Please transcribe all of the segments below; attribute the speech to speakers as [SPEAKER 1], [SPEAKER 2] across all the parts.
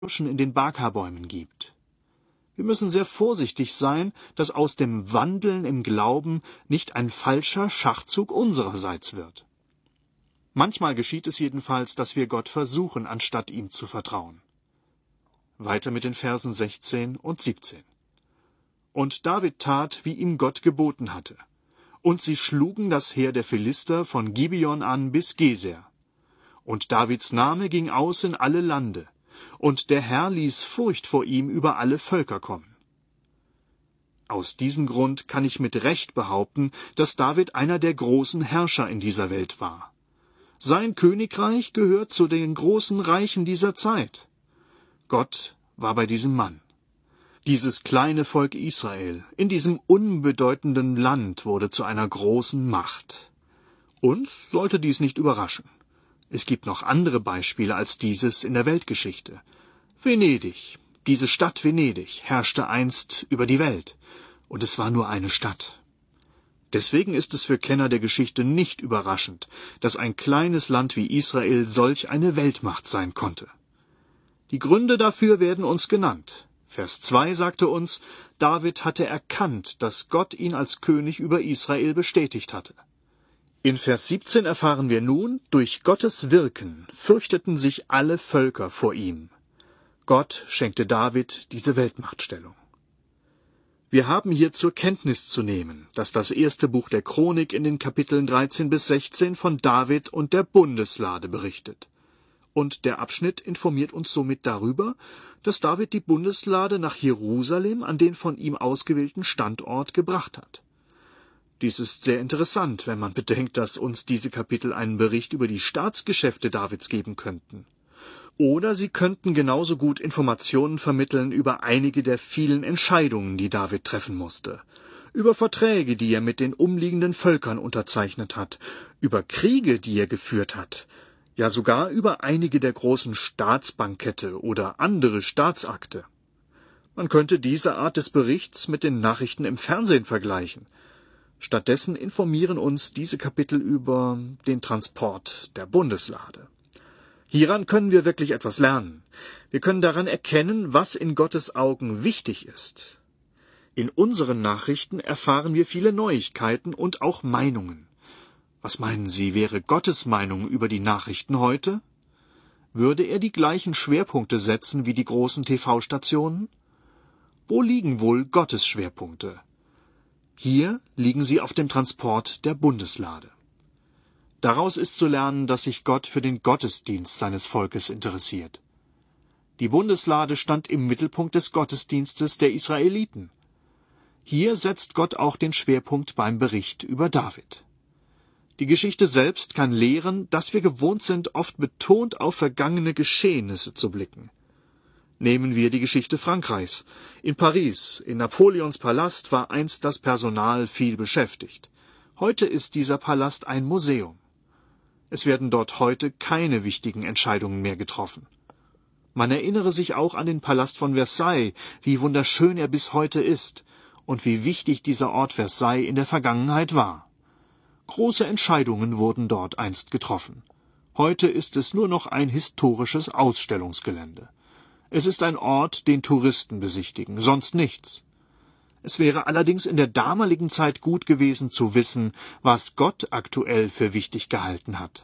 [SPEAKER 1] Hirschen in den Baka-Bäumen gibt. Wir müssen sehr vorsichtig sein, dass aus dem Wandeln im Glauben nicht ein falscher Schachzug unsererseits wird. Manchmal geschieht es jedenfalls, dass wir Gott versuchen, anstatt ihm zu vertrauen. Weiter mit den Versen 16 und 17. Und David tat, wie ihm Gott geboten hatte. Und sie schlugen das Heer der Philister von Gibeon an bis Geser. Und Davids Name ging aus in alle Lande. Und der Herr ließ Furcht vor ihm über alle Völker kommen. Aus diesem Grund kann ich mit Recht behaupten, dass David einer der großen Herrscher in dieser Welt war. Sein Königreich gehört zu den großen Reichen dieser Zeit. Gott war bei diesem Mann. Dieses kleine Volk Israel in diesem unbedeutenden Land wurde zu einer großen Macht. Uns sollte dies nicht überraschen. Es gibt noch andere Beispiele als dieses in der Weltgeschichte. Venedig, diese Stadt Venedig, herrschte einst über die Welt. Und es war nur eine Stadt. Deswegen ist es für Kenner der Geschichte nicht überraschend, dass ein kleines Land wie Israel solch eine Weltmacht sein konnte. Die Gründe dafür werden uns genannt. Vers 2 sagte uns, David hatte erkannt, dass Gott ihn als König über Israel bestätigt hatte. In Vers 17 erfahren wir nun, durch Gottes Wirken fürchteten sich alle Völker vor ihm. Gott schenkte David diese Weltmachtstellung. Wir haben hier zur Kenntnis zu nehmen, dass das erste Buch der Chronik in den Kapiteln 13 bis 16 von David und der Bundeslade berichtet. Und der Abschnitt informiert uns somit darüber, dass David die Bundeslade nach Jerusalem an den von ihm ausgewählten Standort gebracht hat. Dies ist sehr interessant, wenn man bedenkt, dass uns diese Kapitel einen Bericht über die Staatsgeschäfte Davids geben könnten. Oder sie könnten genauso gut Informationen vermitteln über einige der vielen Entscheidungen, die David treffen musste, über Verträge, die er mit den umliegenden Völkern unterzeichnet hat, über Kriege, die er geführt hat, ja sogar über einige der großen Staatsbankette oder andere Staatsakte. Man könnte diese Art des Berichts mit den Nachrichten im Fernsehen vergleichen. Stattdessen informieren uns diese Kapitel über den Transport der Bundeslade. Hieran können wir wirklich etwas lernen. Wir können daran erkennen, was in Gottes Augen wichtig ist. In unseren Nachrichten erfahren wir viele Neuigkeiten und auch Meinungen. Was meinen Sie, wäre Gottes Meinung über die Nachrichten heute? Würde er die gleichen Schwerpunkte setzen wie die großen TV-Stationen? Wo liegen wohl Gottes Schwerpunkte? Hier liegen sie auf dem Transport der Bundeslade. Daraus ist zu lernen, dass sich Gott für den Gottesdienst seines Volkes interessiert. Die Bundeslade stand im Mittelpunkt des Gottesdienstes der Israeliten. Hier setzt Gott auch den Schwerpunkt beim Bericht über David. Die Geschichte selbst kann lehren, dass wir gewohnt sind, oft betont auf vergangene Geschehnisse zu blicken. Nehmen wir die Geschichte Frankreichs. In Paris, in Napoleons Palast, war einst das Personal viel beschäftigt. Heute ist dieser Palast ein Museum. Es werden dort heute keine wichtigen Entscheidungen mehr getroffen. Man erinnere sich auch an den Palast von Versailles, wie wunderschön er bis heute ist und wie wichtig dieser Ort Versailles in der Vergangenheit war. Große Entscheidungen wurden dort einst getroffen. Heute ist es nur noch ein historisches Ausstellungsgelände. Es ist ein Ort, den Touristen besichtigen, sonst nichts. Es wäre allerdings in der damaligen Zeit gut gewesen zu wissen, was Gott aktuell für wichtig gehalten hat.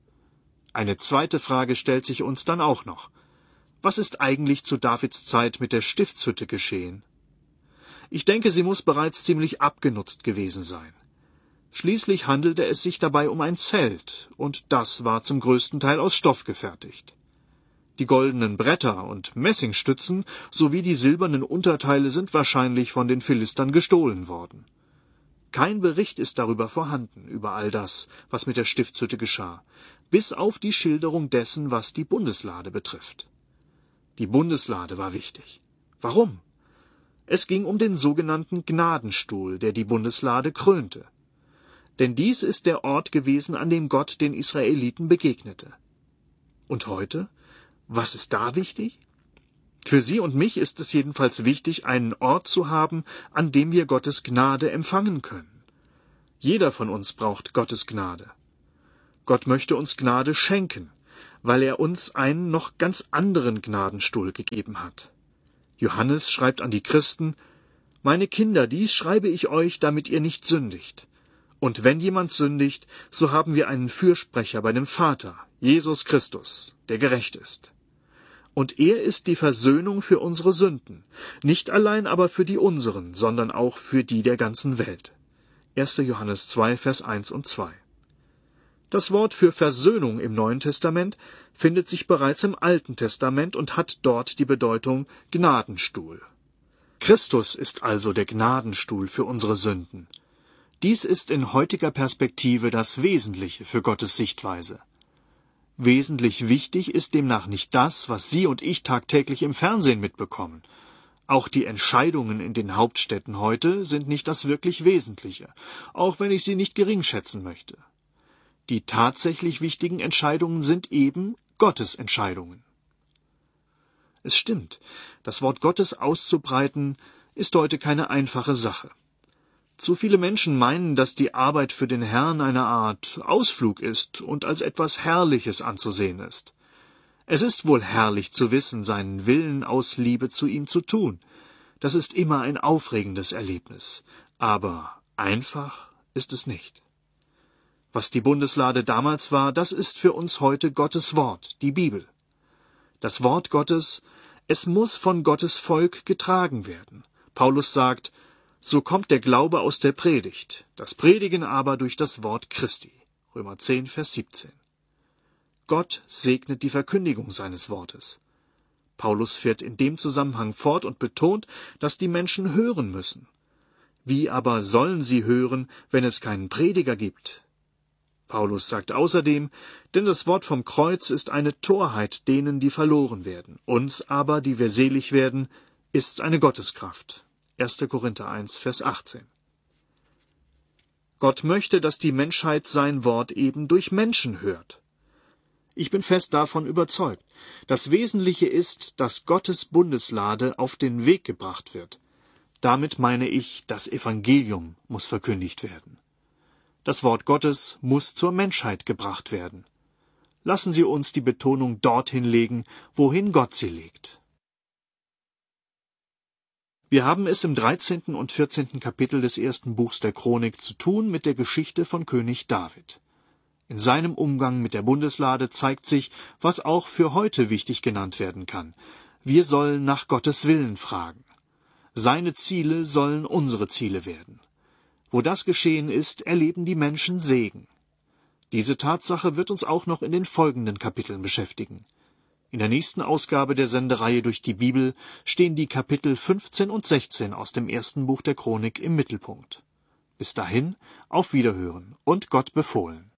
[SPEAKER 1] Eine zweite Frage stellt sich uns dann auch noch. Was ist eigentlich zu Davids Zeit mit der Stiftshütte geschehen? Ich denke, sie muss bereits ziemlich abgenutzt gewesen sein. Schließlich handelte es sich dabei um ein Zelt, und das war zum größten Teil aus Stoff gefertigt. Die goldenen Bretter und Messingstützen sowie die silbernen Unterteile sind wahrscheinlich von den Philistern gestohlen worden. Kein Bericht ist darüber vorhanden, über all das, was mit der Stiftshütte geschah, bis auf die Schilderung dessen, was die Bundeslade betrifft. Die Bundeslade war wichtig. Warum? Es ging um den sogenannten Gnadenstuhl, der die Bundeslade krönte. Denn dies ist der Ort gewesen, an dem Gott den Israeliten begegnete. Und heute? Was ist da wichtig? Für Sie und mich ist es jedenfalls wichtig, einen Ort zu haben, an dem wir Gottes Gnade empfangen können. Jeder von uns braucht Gottes Gnade. Gott möchte uns Gnade schenken, weil er uns einen noch ganz anderen Gnadenstuhl gegeben hat. Johannes schreibt an die Christen: »Meine Kinder, dies schreibe ich euch, damit ihr nicht sündigt. Und wenn jemand sündigt, so haben wir einen Fürsprecher bei dem Vater, Jesus Christus, der gerecht ist. Und er ist die Versöhnung für unsere Sünden, nicht allein aber für die unseren, sondern auch für die der ganzen Welt.« 1. Johannes 2, Vers 1 und 2. Das Wort für Versöhnung im Neuen Testament findet sich bereits im Alten Testament und hat dort die Bedeutung Gnadenstuhl. Christus ist also der Gnadenstuhl für unsere Sünden. Dies ist in heutiger Perspektive das Wesentliche für Gottes Sichtweise. Wesentlich wichtig ist demnach nicht das, was Sie und ich tagtäglich im Fernsehen mitbekommen. Auch die Entscheidungen in den Hauptstädten heute sind nicht das wirklich Wesentliche, auch wenn ich sie nicht geringschätzen möchte. Die tatsächlich wichtigen Entscheidungen sind eben Gottes Entscheidungen. Es stimmt, das Wort Gottes auszubreiten, ist heute keine einfache Sache. Zu viele Menschen meinen, dass die Arbeit für den Herrn eine Art Ausflug ist und als etwas Herrliches anzusehen ist. Es ist wohl herrlich zu wissen, seinen Willen aus Liebe zu ihm zu tun. Das ist immer ein aufregendes Erlebnis. Aber einfach ist es nicht. Was die Bundeslade damals war, das ist für uns heute Gottes Wort, die Bibel. Das Wort Gottes, es muss von Gottes Volk getragen werden. Paulus sagt: So kommt der Glaube aus der Predigt, das Predigen aber durch das Wort Christi. Römer 10, Vers 17. Gott segnet die Verkündigung seines Wortes. Paulus fährt in dem Zusammenhang fort und betont, dass die Menschen hören müssen. Wie aber sollen sie hören, wenn es keinen Prediger gibt? Paulus sagt außerdem: Denn das Wort vom Kreuz ist eine Torheit denen, die verloren werden. Uns aber, die wir selig werden, ist's eine Gotteskraft. 1. Korinther 1, Vers 18. Gott möchte, dass die Menschheit sein Wort eben durch Menschen hört. Ich bin fest davon überzeugt. Das Wesentliche ist, dass Gottes Bundeslade auf den Weg gebracht wird. Damit meine ich, das Evangelium muss verkündigt werden. Das Wort Gottes muss zur Menschheit gebracht werden. Lassen Sie uns die Betonung dorthin legen, wohin Gott sie legt. Wir haben es im 13. und 14. Kapitel des 1. Buchs der Chronik zu tun mit der Geschichte von König David. In seinem Umgang mit der Bundeslade zeigt sich, was auch für heute wichtig genannt werden kann. Wir sollen nach Gottes Willen fragen. Seine Ziele sollen unsere Ziele werden. Wo das geschehen ist, erleben die Menschen Segen. Diese Tatsache wird uns auch noch in den folgenden Kapiteln beschäftigen. In der nächsten Ausgabe der Sendereihe durch die Bibel stehen die Kapitel 15 und 16 aus dem 1. Buch der Chronik im Mittelpunkt. Bis dahin, auf Wiederhören und Gott befohlen.